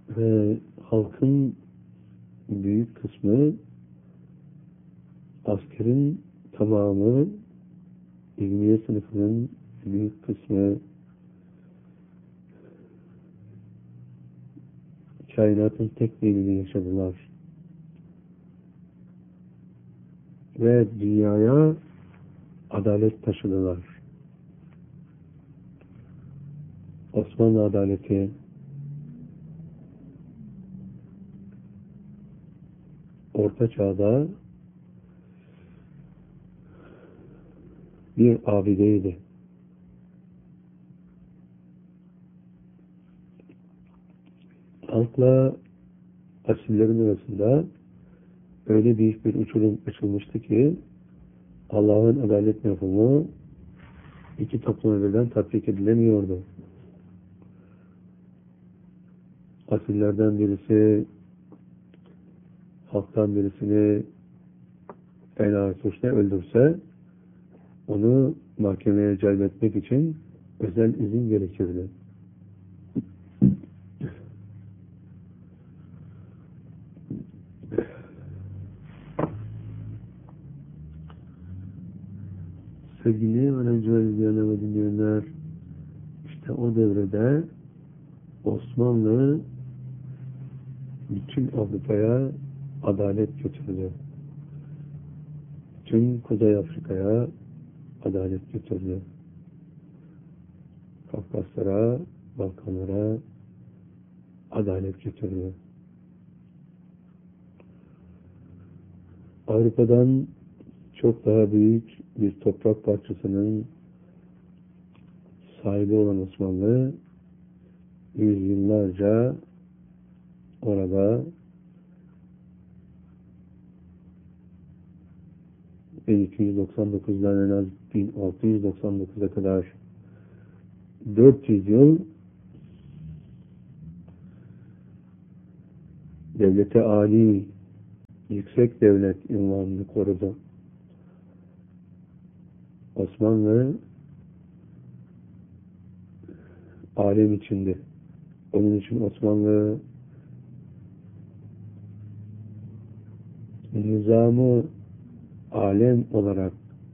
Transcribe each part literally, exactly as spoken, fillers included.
Ve halkın büyük kısmı, askerin tamamı, ilmiye sınıfının büyük kısmı, kainatın tek beynini yaşadılar. Ve dünyaya adalet taşıdılar. Osmanlı adaleti, Orta Çağ'da bir abideydi. Halkla asillerin arasında öyle büyük bir uçurum açılmıştı ki Allah'ın adalet mefhumu iki topluma birden tatbik edilemiyordu. Asillerden birisi halktan birisini en ağır suçla öldürse onu mahkemeye celbetmek için özel izin gerekirdi. Sevgili öğrenciler, izleyenler ve dinleyenler, işte o devrede Osmanlı bütün Avrupa'ya adalet götürdü. Tüm Kuzey Afrika'ya adalet götürdü. Kafkaslara, Balkanlara adalet götürdü. Avrupa'dan çok daha büyük bir toprak parçasının sahibi olan Osmanlı yüzyıllarca orada bin iki yüz doksan dokuzdan en az bin altı yüz doksan dokuza kadar dört yüz yıl devlete âli, yüksek devlet unvanını korudu. Osmanlı alem içinde. Onun için Osmanlı nizamı alem olarak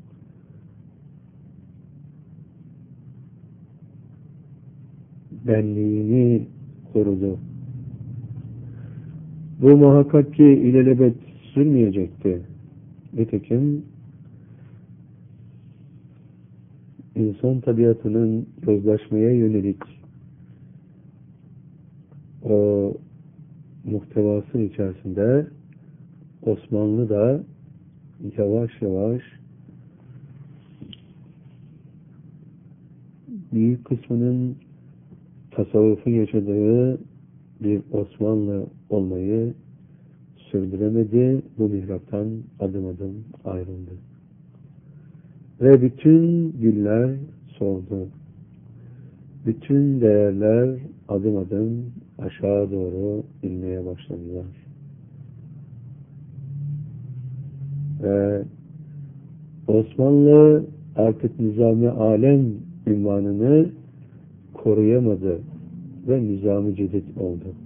benliğini korudu. Bu muhakkak ki ilelebet sürmeyecekti. Nitekim insan tabiatının yozlaşmaya yönelik o muhtevasının içerisinde Osmanlı da yavaş yavaş büyük kısmının tasavvufun yaşadığı bir Osmanlı olmayı sürdüremedi. Bu mihraptan adım adım ayrıldı. Ve bütün güller soldu. Bütün değerler adım adım aşağı doğru inmeye başladılar. Ve Osmanlı artık nizam-ı alem ünvanını koruyamadı ve nizam-ı cedid oldu.